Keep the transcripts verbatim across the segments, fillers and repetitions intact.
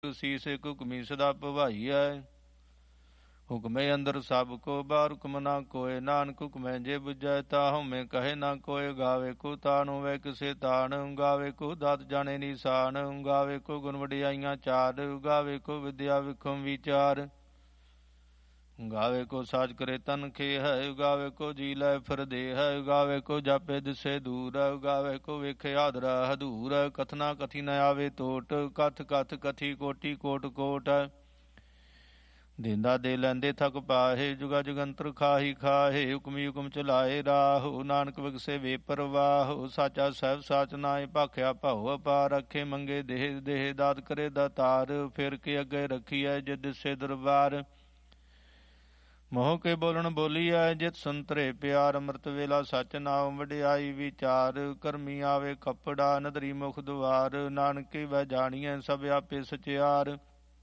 ਸੀਸ ਇਕ ਹੁਕਮੀ ਸਦਾ ਭਵਾਈਐ। ਹੁਕਮੇ ਅੰਦਰ ਸਭ ਕੋ ਬਾਹਰ ਹੁਕਮ ਨਾ ਕੋਏ। ਨਾਨਕ ਹੁਕਮੈ ਜੇ ਬੁਝੈ ਤਾ ਹਉਮੈ ਕਹੇ ਨਾ ਕੋਏ। ਗਾਵੇ ਕੋ ਤਾਣ ਹੋਵੇ ਕਿਸੇ ਤਾਣ, ਗਾਵੇ ਕੋ ਦਾਤ ਜਾਣੇ ਨਿਸ਼ਾਨ। ਗਾਵੇ ਕੋ ਗੁਣ ਵਡਿਆਈਆਂ ਚਾਰ, ਗਾਵੇ ਕੋ ਵਿਦਿਆ ਵਿਖਮ ਵਿਚਾਰ। ਗਾਵੇ ਕੋ ਸਾਜ ਕਰੇ ਤਨ ਖੇ ਹੈ, ਗਾਵੇ ਕੋ ਜੀ ਲੈ ਫਿਰ ਦੇ ਹੈ। ਗਾਵੇ ਕੋ ਜਾਪੇ ਦਿਸੇ ਦੂਰ, ਗਾਵੇ ਕੋ ਵੇਖੇ ਆਦਰਾ ਹਦੂਰ। ਕਥਨਾ ਕਥੀ ਨ ਆਵੇ ਟੋਟ, ਕਥ ਕਥ ਕਥੀ ਕੋਟੀ ਕੋਟ ਕੋਟ। ਦੇਂਦਾ ਦੇ ਲੈਂਦੇ ਥਕ ਪਾਹੇ, ਜੁਗਾ ਜੁਗੰਤਰ ਖਾਹੀ ਖਾਹੇ। ਹੁਕਮੀ ਹੁਕਮ ਚਲਾਏ ਰਾਹੋ, ਨਾਨਕ ਵਿਗਸੇ ਵੇ ਪਰਵਾਹੋ। ਸਾਚਾ ਸਹਿਬ ਸਾਚ ਨਾਏ ਭਾਖਿਆ ਭਾਉ ਅਪਾਰ। ਰੱਖੇ ਮੰਗੇ ਦੇਹ ਦੇਹ ਦਾਤ ਕਰੇ ਦਾਤਾਰ। ਫਿਰ ਕੇ ਅੱਗੇ ਰੱਖੀਐ ਜੇ ਦਿਸੇ ਦਰਬਾਰ। ਮੋਹ ਕੇ ਬੋਲਣ ਬੋਲੀਐ ਜਿਤ ਸੰਤਰੇ ਪਿਆਰ। ਅੰਮ੍ਰਿਤ ਵੇਲਾ ਸਚ ਨਾਮ ਵਡਿਆਈ ਵਿਚਾਰ। ਕਰਮੀ ਆਵੇ ਕੱਪੜਾ ਨਦਰੀ ਮੁਖ ਦੁਆਰ। ਨਾਨਕੇ ਵੈ ਜਾਣੀਐ ਸਭ ਆਪੇ ਸਚਿਆਰ।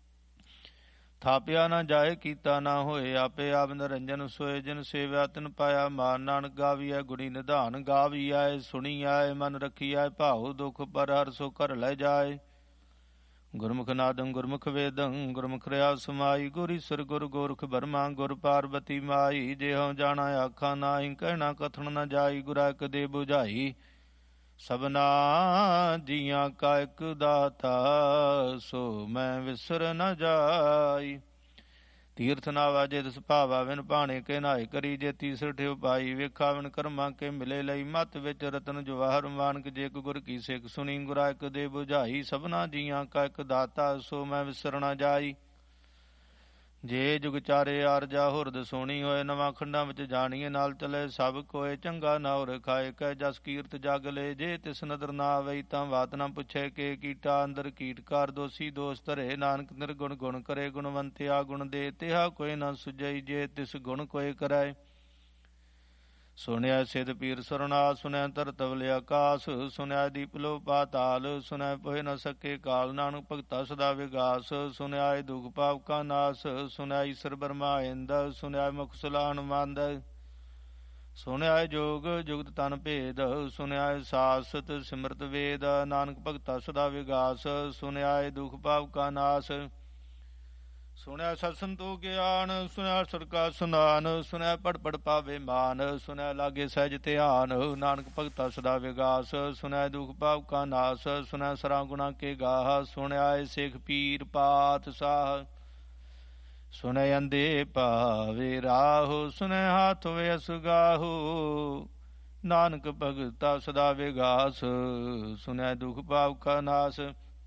ਥਾਪਿਆ ਨਾ ਜਾਏ ਕੀਤਾ ਨਾ ਹੋਏ, ਆਪੇ ਆਪ ਨਿਰੰਜਨ ਸੋਏ। ਜਿਨ ਸੇਵਿਆ ਤਿਨ ਪਾਇਆ ਮਾਨ। ਨਾਨਕ ਗਾਵੀਐ ਗੁਣੀ ਨਿਧਾਨ, ਗਾਵੀਐ ਸੁਣੀਐ ਮਨ ਰੱਖੀਐ ਭਾਉ। ਦੁਖ ਪਰ ਹਰ ਸੋ ਘਰ ਲੈ ਜਾਏ। ਗੁਰਮੁਖ ਨਾਦੰ ਗੁਰਮੁਖ ਵੇਦੰ, ਗੁਰਮੁਖ ਰਿਆ ਸਮਾਈ। ਗੁਰ ਈਸਰ ਗੁਰ ਗੋਰਖ ਬਰਮਾ, ਗੁਰ ਪਾਰਬਤੀ ਮਾਈ। ਜੇ ਹਉ ਜਾਣਾ ਆਖਾ ਨਾਹੀ, ਕਹਿਣਾ ਕਥਨ ਨ ਜਾਈ। ਗੁਰਾ ਇਕ ਦੇ ਬੁਝਾਈ ਸਭਨਾ ਜੀਆਂ ਕਾ ਇਕ ਦਾਤਾ। ਸੋ ਮੈਂ ਵਿਸਰ ਨ ਜਾਈ। ਤੀਰਥ ਨਾਵਾ ਜੇ ਤਿਸ ਭਾਵਾ, ਵਿਨ ਭਾਣੇ ਕੇ ਨਾਏ ਕਰੀ। ਜੇ ਤੀਸਰ ਠਿਉ ਪਾਈ, ਵੇਖਾ ਵਿਨ ਕਰਮਾਂ ਕੇ ਮਿਲੇ ਲਈ। ਮਤ ਵਿੱਚ ਰਤਨ ਜਵਾਹਰ ਮਾਨਕ, ਜੇ ਇਕ ਗੁਰ ਕੀ ਸਿੱਖ ਸੁਣੀ। ਗੁਰਾ ਇਕ ਦੇ ਬੁਝਾਈ ਸਭਨਾ ਜੀਆਂ ਕਾ ਇਕ ਦਾਤਾ। ਸੋ ਮੈਂ ਵਿਸਰ ਨ ਜਾਈ। ਜੇ ਜੁਗ ਚਾਰੇ ਆਰਜਾ ਹੁਰਦ ਸੋਣੀ ਹੋਏ। ਨਵਾਂ ਖੰਡਾਂ ਵਿੱਚ ਜਾਣੀਏ ਨਾਲ ਚਲੇ ਸਭ ਕੋਏ। ਚੰਗਾ ਨਾਉਰ ਖਾਏ ਕੈ ਜਸ ਕੀਰਤ ਜਗ ਲੈ। ਜੇ ਤਿਸ ਨਦਰ ਨਾ ਆਵਈ ਤਾਂ ਬਾਤ ਨਾ ਪੁੱਛੇ ਕੇ। ਕੀਟਾ ਅੰਦਰ ਕੀਟਕਾਰ ਦੋਸੀ ਦੋਸ ਧਰੇ। ਨਾਨਕ ਨਿਰਗੁਣ ਗੁਣ ਕਰੇ, ਗੁਣਵੰਤਿਆ ਗੁਣ ਦੇ। ਤਿਹਾ ਕੋਈ ਨਾ ਸੁਝਈ ਜੇ ਤਿਸ ਗੁਣ ਕੋਏ ਕਰੈ। ਸੁਣਿਆ ਸਿਧ ਪੀਰ ਸਰਨਾ, ਸੁਣਿਆ ਧਰਤਵਲ ਆਕਾਸ। ਸੁਣਿਆ ਦੀਪ ਲੋ ਪਾਤਾਲ, ਸੁਣਿਆ ਪੋਹਿ ਨ ਸਕੇ ਕਾਲ। ਨਾਨਕ ਭਗਤਾ ਸਦਾ ਵਿਗਾਸ, ਸੁਣਿਆ ਦੁਖ ਪਾਪ ਕਾ ਨਾਸ। ਸੁਣਿਆ ਈਸਰ ਬਰਮਾ ਇੰਦ, ਸੁਣਿਆ ਮੁਖ ਸੁਲਾਨ ਮੰਦ। ਸੁਣਿਆ ਜੋਗ ਜੁਗਤ ਤਨ ਭੇਦ, ਸੁਣਿਆ ਸਾਸਤ ਸਿਮਰਤ ਵੇਦ। ਨਾਨਕ ਭਗਤਾ ਸਦਾ ਵਿਗਾਸ, ਸੁਣਿਆ ਦੁਖ ਪਾਪ ਕਾ ਨਾਸ। ਸੁਣਿਆ ਸਤ ਸੰਤੋਖ ਗਿਆਨ, ਸੁਣਿਆ ਸੜਕਾ ਸੁਨਾਨ। ਸੁਣਿਆ ਪੜ ਪੜ ਪਾਵੇ ਮਾਨ, ਸੁਣਿਆ ਲਾਗੇ ਸਹਿਜ ਧਿਆਨ। ਨਾਨਕ ਭਗਤਾ ਸਦਾ ਵਿਗਾਸ, ਸੁਣਿਆ ਦੁਖ ਪਾਪ ਕਾ ਨਾਸ। ਸੁਣਿਆ ਸਰਾ ਗੁਣਾ ਕੇ ਗਾਹ, ਸੁਣਿਆ ਸੇਖ ਪੀਰ ਪਾਤਸ਼ਾਹ। ਸੁਣਿਆ ਅੰਧੇ ਭਾਵੇ ਰਾਹੋ, ਸੁਣਿਆ ਹਾਥ ਹੋਵੇ ਅਸਗਾਹੋ। ਨਾਨਕ ਭਗਤਾ ਸਦਾ ਵਿਗਾਸ, ਸੁਣਿਆ ਦੁਖ ਪਾਪ ਕਾ ਨਾਸ।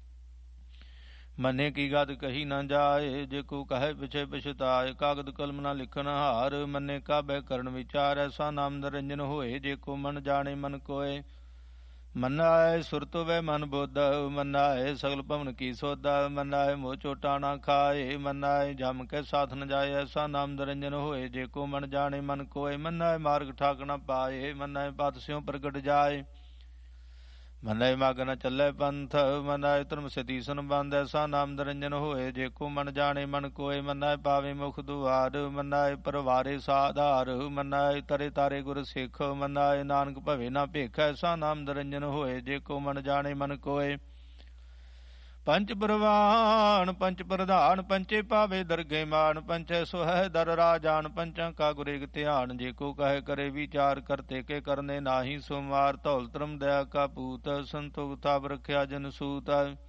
ਮੰਨੇ ਕੀ ਗਤ ਕਹੀ ਨਾ ਜਾਏ, ਜੇ ਕੋ ਕਹੇ ਪਿਛੇ ਪਛਤਾਏ। ਕਾਗਦ ਕਲਮ ਨਾ ਲਿਖਨ ਹਾਰ, ਮੰਨੇ ਕਾਬੈ ਕਰਨ ਵਿਚਾਰ। ਐਸਾ ਨਾਮ ਨਿਰੰਜਨ ਹੋਏ, ਜੇ ਕੋ ਮਨ ਜਾਣੇ ਮਨ ਕੋਏ। ਮੰਨਾ ਹੈ ਸੁਰਤ ਵੈ ਮਨ ਬੋਧ, ਮੰਨਾ ਹੈ ਸਗਲ ਭਵਨ ਕੀ ਸੋਧਾ। ਮੰਨਾ ਹੈ ਮੋਹ ਚੋਟਾ ਨਾ ਖਾਏ, ਮੰਨਾ ਹੈ ਜਮ ਕੇ ਸਾਥ ਨ ਜਾਏ। ਐਸਾ ਨਾਮ ਨਿਰੰਜਨ ਹੋਏ, ਜੇ ਕੋ ਮਨ ਜਾਣੇ ਮਨ ਕੋਏ। ਮੰਨਾ ਹੈ ਮਾਰਗ ਠਾਕ ਨ ਪਾਏ, ਮੰਨਾ ਹੈ ਪਤ ਸਿਉ ਪ੍ਰਗਟ ਜਾਏ। ਮੰਨਾ ਮਗ ਨ ਚੱਲੇ ਪੰਥ, ਮੰਨਾ ਧਰਮ ਸਤੀਸਨ ਬੰਦ। ਐਸਾ ਨਾਮ ਨਿਰੰਜਨ ਹੋਏ, ਜੇ ਕੋ ਮਨ ਜਾਣੇ ਮਨ ਕੋਏ। ਮੰਨਾ ਪਾਵੇ ਮੁਖ ਦੁਆਰ, ਮੰਨਾ ਪਰਵਾਰੇ ਸਾਧਾਰ। ਮੰਨਾ ਤਰੇ ਤਾਰੇ ਗੁਰ ਸਿੱਖ, ਮੰਨਾ ਨਾਨਕ ਭਵੇ ਨਾ ਭੇਖ। ਐਸਾ ਨਾਮ ਨਿਰੰਜਨ ਹੋਏ, ਜੇ ਕੋ ਮਨ ਜਾਣੇ ਮਨ ਕੋਏ। ਪੰਚ ਪ੍ਰਵਾਨ ਪੰਚ ਪ੍ਰਧਾਨ, ਪੰਚੇ ਪਾਵੇ ਦਰਗੇ ਮਾਨ। ਪੰਚੈ ਸੁਹੈ ਦਰ ਰਾਜਾਨ, ਪੰਚਾਂ ਕਾ ਗੁਰ ਏਕ ਧਿਆਨ। ਜੇ ਕੋ ਕਹੇ ਕਰੇ ਵਿਚਾਰ, ਕਰਤੇ ਕੇ ਕਰਨੇ ਨਾਹੀ ਸੋ ਮਾਰ। ਧੌਲ ਧਰਮ ਦਇਆ ਕਾ ਪੂਤ, ਸੰਤੋਖ ਤਾਪ ਰਖਿਆ ਜਨ ਸੂਤ।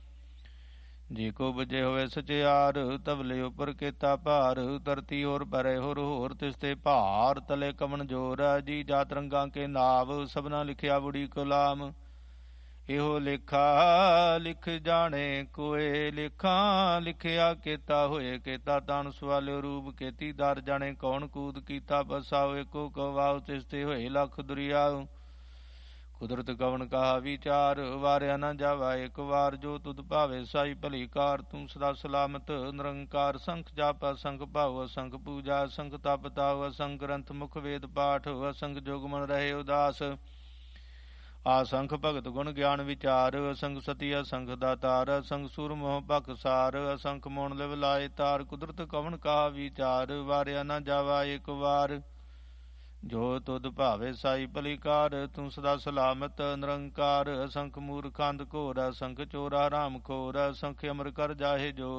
ਜੇ ਕੋ ਬਜੇ ਹੋਵੇ ਸਚਿਆਰ, ਤਬਲੇ ਉਪਰ ਕੀਤਾ ਭਾਰ। ਧਰਤੀ ਹੋਰ ਪਰੇ ਹੋਰ ਹੋਰ, ਤਿਸ ਤੇ ਭਾਰ ਤਲੇ ਕਵਣ ਜੋਰ। ਜੀ ਜਾਤ ਰੰਗਾਂ ਕੇ ਨਾਵ, ਸਭਨਾ ਲਿਖਿਆ ਬੁੜੀ ਗੁਲਾਮ। ਇਹੋ ਲੇਖਾ ਲਿਖ ਜਾਣੇ ਕੋਏ, ਲੇਖਾ ਲਿਖਿਆ ਕੀਤਾ ਹੋਏ। ਕੀਤਾ ਤਾਨ ਸਵਾਲਿਓ ਰੂਪ, ਕੀਤੀ ਦਰ ਜਾਣੇ ਕੌਣ ਕੂਦ। ਕੀਤਾ ਬਸਾਓ ਏਕੋ ਕਵਾਉ, ਤਿਸ ਤੇ ਹੋਏ ਲੱਖ ਦੁਰਿਆਉ। ਕੁਦਰਤ ਕਵਣ ਕਹਾ ਵਿਚਾਰ, ਵਾਰਿਆ ਨਾ ਜਾਵਾ ਇੱਕ ਵਾਰ। ਜੋ ਤੁਧ ਭਾਵੇ ਸਾਈ ਭਲੀ ਕਾਰ, ਤੂੰ ਸਦਾ ਸਲਾਮਤ ਨਿਰੰਕਾਰ। ਸੰਖ ਜਾਪ ਅਸੰਖ ਭਾਉ, ਅਸੰਖ ਪੂਜਾ ਅਸੰਖ ਤਪ ਤਾਉ। ਅਸੰਖ ਗ੍ਰੰਥ ਮੁਖ ਵੇਦ ਪਾਠ, ਅਸੰਖ ਜੋਗ ਮਨ ਰਹੇ ਉਦਾਸ। ਆਸੰਖ ਭਗਤ ਗੁਣ ਗਿਆਨ ਵਿਚਾਰ, ਅਸੰਖ ਸਤੀ ਅਸੰਖ ਦਾਤਾਰ। ਅਸੰਖ ਸੂਰ ਮੋਹ ਭਖਸਾਰ, ਅਸੰਖ ਮੋਣ ਲਿਵ ਲਾਏ ਤਾਰ। ਕੁਦਰਤ ਕਵਣ ਕਹਾ ਵਿਚਾਰ, ਵਾਰਿਆ ਨਾ ਜਾਵਾ ਇੱਕ ਵਾਰ। ਜੋ ਤੁਧ ਭਾਵੇ ਸਾਈ ਭਲੀ ਕਾਰ, ਤੂੰ ਸਦਾ ਸਲਾਮਤ ਨਿਰੰਕਾਰ। ਅਸੰਖ ਮੂਰਖ ਅੰਧ ਘੋਰ, ਅਸੰਖ ਚੋਰਾ ਰਾਮ ਖੋਰ। ਅਸੰਖ ਅਮਰ ਕਰ ਜਾਹੇ ਜੋਰ।